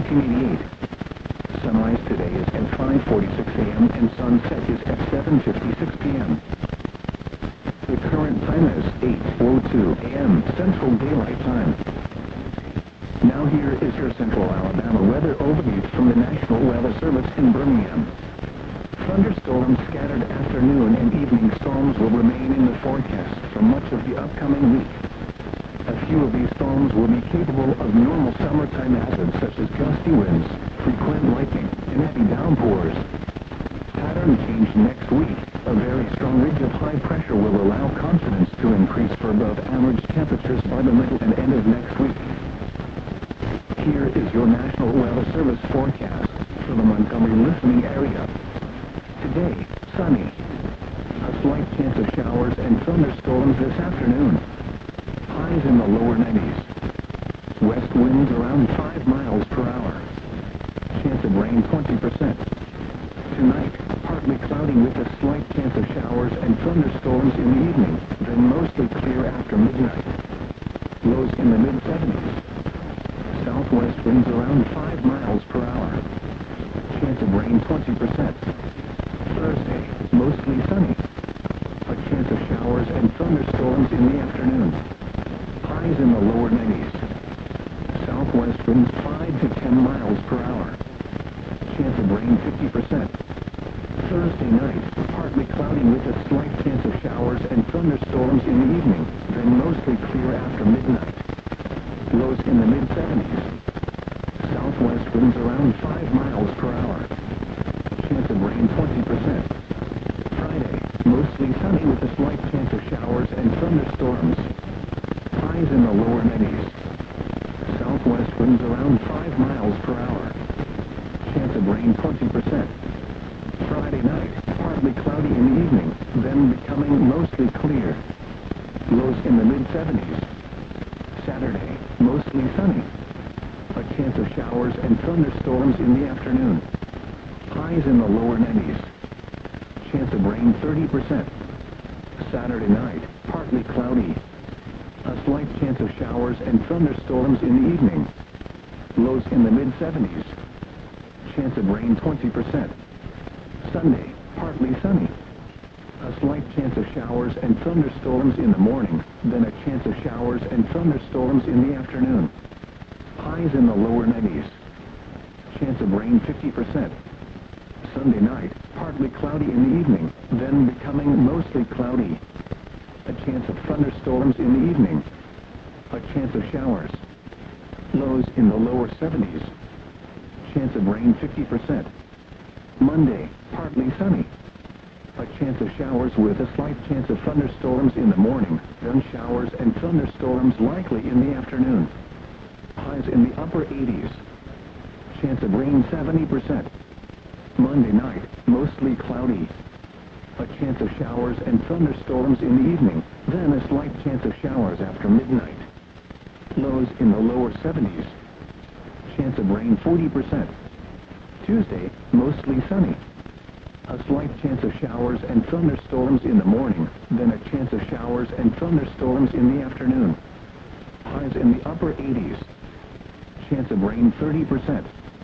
1988. Sunrise today is at 5:46 a.m. and sunset is at 7:56 p.m. The current time is 8:02 a.m. Central Daylight Time. Now here is your Central Alabama weather overview from the National Weather Service in Birmingham. Thunderstorms, scattered afternoon and evening storms will remain in the forecast for much of the upcoming week. A few of these storms will be capable of normal summertime hazards such as gusty winds, frequent lightning, and heavy downpours. Pattern change next week. A very strong ridge of high pressure will allow confidence to increase for above average temperatures by the middle and end of next week. Here is your National Weather Service forecast for the Montgomery listening area. Today, sunny. A slight chance of showers and thunderstorms this afternoon. Highs in the lower 90s. West winds around 5 miles per hour. Chance of rain 20%. Tonight, partly cloudy with a slight chance of showers and thunderstorms in the evening, then mostly clear after midnight. Lows in the mid-70s. Southwest winds around 5 miles per hour. Chance of rain 20%. Thursday, mostly sunny. A chance of showers and thunderstorms in the afternoon. Highs in the lower 90s. Southwest winds 5 to 10 miles per hour. Chance of rain 50%. Thursday night, partly cloudy with a slight chance of showers and thunderstorms in the evening, then mostly clear after midnight. Lows in the mid-70s. Southwest winds around 5 miles per hour. Chance of rain 20%. Friday, mostly sunny with a slight chance of showers and thunderstorms. Highs in the lower 90s. Southwest winds around 5 miles per hour. Chance of rain 20%. Friday night, partly cloudy in the evening, then becoming mostly clear. Lows in the mid-70s. Saturday, mostly sunny. A chance of showers and thunderstorms in the afternoon. Highs in the lower 90s. Chance of rain 30%. Saturday night, partly cloudy. A slight chance of showers and thunderstorms in the evening. Lows in the mid-70s. Chance of rain 20%. Sunday, partly sunny. A slight chance of showers and thunderstorms in the morning, then a chance of showers and thunderstorms in the afternoon. Highs in the lower 90s. Chance of rain 50%. Sunday night, partly cloudy in the evening, then becoming mostly cloudy. A chance of thunderstorms in the evening. A chance of showers. Lows in the lower 70s. Chance of rain 50%. Monday, partly sunny. A chance of showers with a slight chance of thunderstorms in the morning, then showers and thunderstorms likely in the afternoon. Highs in the upper 80s. Chance of rain 70%. Monday night, mostly cloudy. A chance of showers and thunderstorms in the evening, then a slight chance of showers after midnight. Lows in the lower 70s. Chance of rain 40%. Tuesday, mostly sunny. A slight chance of showers and thunderstorms in the morning, then a chance of showers and thunderstorms in the afternoon. Highs in the upper 80s. Chance of rain 30%.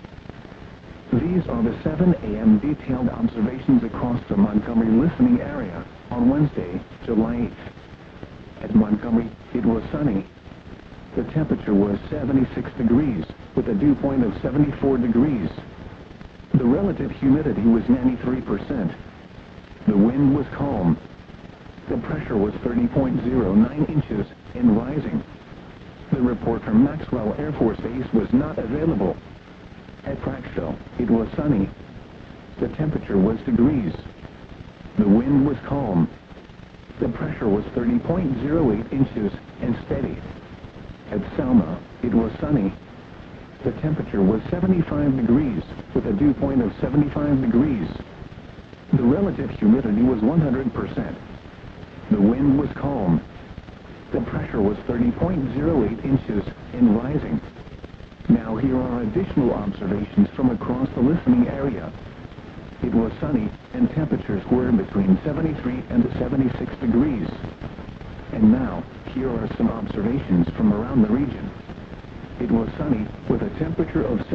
These are the 7 a.m. detailed observations across the Montgomery listening area on Wednesday, July 8th. At Montgomery, it was sunny. The temperature was 76 degrees, with a dew point of 74 degrees. The relative humidity was 93%. The wind was calm. The pressure was 30.09 inches and rising. The report from Maxwell Air Force Base was not available. At Prattville, it was sunny. The temperature was degrees. The wind was calm. The pressure was 30.08 inches and steady. At Selma, it was sunny. The temperature was 75 degrees, with a dew point of 75 degrees. The relative humidity was 100%. The wind was calm. The pressure was 30.08 inches and rising. Now here are additional observations from across the listening area. It was sunny, and temperatures were between 73 and 76 degrees. And now, here are some observations from around the region. It was sunny, with a temperature of 77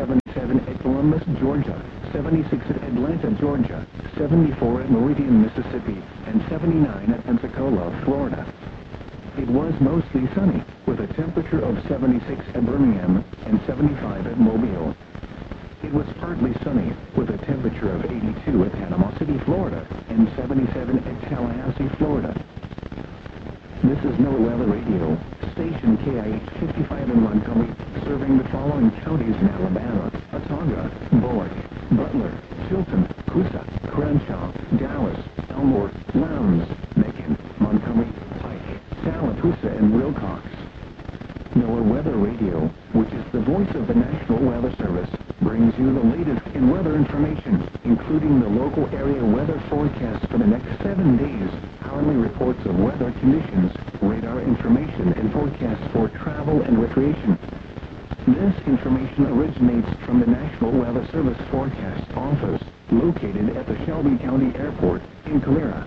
77 at Columbus, Georgia, 76 at Atlanta, Georgia, 74 at Meridian, Mississippi, and 79 at Pensacola, Florida. It was mostly sunny, with a temperature of 76 at Birmingham and 75 at Mobile. It was partly sunny, with a temperature of 82 at Panama City, Florida, and 77 at Tallahassee, Florida. This is NOAA Weather Radio, station KIH 55 in Montgomery, serving the following counties in Alabama: Autauga, Bullock, Butler, Chilton, Coosa, Crenshaw, Dallas, Elmore, Lowndes, Macon, Montgomery, Pike, Tallapoosa, and Wilcox. NOAA Weather Radio, which is the voice of the National Weather Service, brings you the latest in weather information, including the local area weather forecast for the next 7 days, hourly reports of weather conditions, radar information, and forecasts for travel and recreation. This information originates from the National Weather Service Forecast Office, located at the Shelby County Airport in Calera.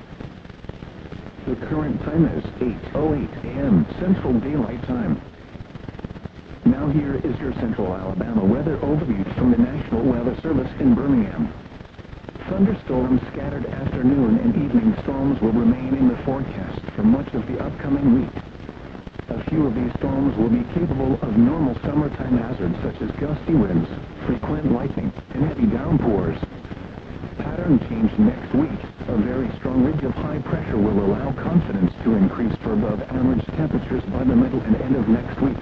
The current time is 8:08 a.m. Central Daylight Time. Now here is your Central Alabama weather overview from the National Weather Service in Birmingham. Thunderstorms, scattered afternoon and evening storms will remain in the forecast for much of the upcoming week. A few of these storms will be capable of normal summertime hazards such as gusty winds, frequent lightning, and heavy downpours. Pattern change next week. A very strong ridge of high pressure will allow confidence to increase for above average temperatures by the middle and end of next week.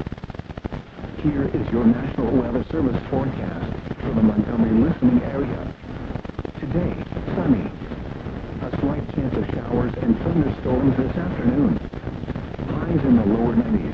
Here is your National Weather Service forecast for the Montgomery listening area. Today, sunny. A slight chance of showers and thunderstorms this afternoon. Highs in the lower 90s.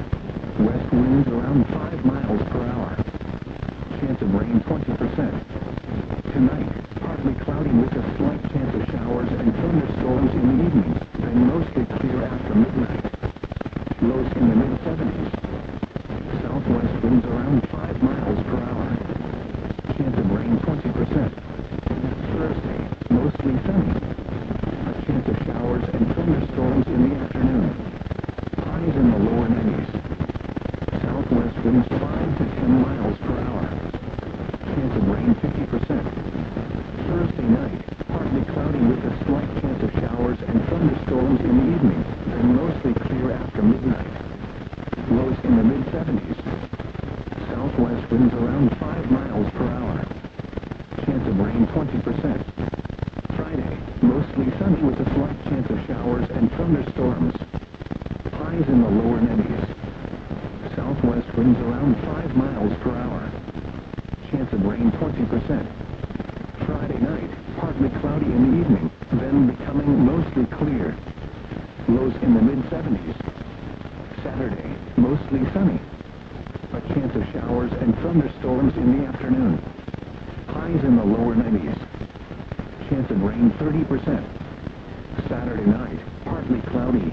West winds around 5 miles per hour. Chance of rain 20%. Tonight, partly cloudy with a slight chance of showers and thunderstorms in the evening, then mostly clear after midnight. Lows in the mid-70s. Southwest winds around 5 miles per hour. Chance of rain 20%. Thursday, mostly sunny. A chance of showers and thunderstorms in the afternoon. Highs in the lower 90s. Southwest winds 5 to 10 miles per hour. Chance of rain 50%. Thursday night, partly cloudy with a slight chance of showers and thunderstorms in the evening, then mostly clear after midnight. Lows in the mid-70s. Southwest winds around 5 miles per hour. Chance of rain 20%. Friday, mostly sunny with a slight chance of showers and thunderstorms. Highs in the lower 90s. Southwest winds around 5 miles per hour. Chance of rain 20%. Friday night, partly cloudy in the evening, then becoming mostly clear. Lows in the mid-70s. Saturday, mostly sunny. A chance of showers and thunderstorms in the afternoon. Highs in the lower 90s. Chance of rain 30%. Saturday night, partly cloudy.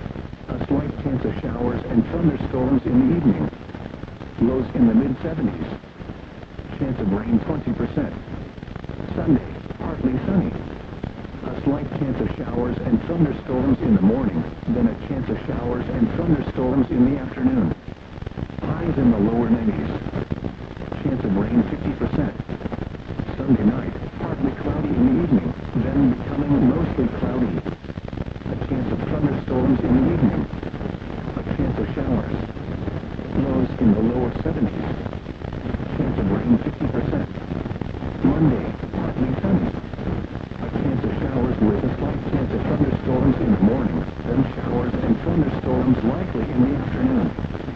A slight chance of showers and thunderstorms in the evening. Lows in the mid-70s. Chance of rain 20%. Sunday, partly sunny. A slight chance of showers and thunderstorms in the morning, then a chance of showers and thunderstorms in the afternoon. Highs in the lower 90s. Chance of rain 50%. Sunday night, partly cloudy in the evening, then becoming mostly cloudy. A chance of thunderstorms in the evening. A chance of showers. Lows in the lower 70s. Chance of rain 50%. Monday, partly sunny. A chance of showers with a slight chance of thunderstorms in the morning, then showers and thunderstorms likely in the afternoon.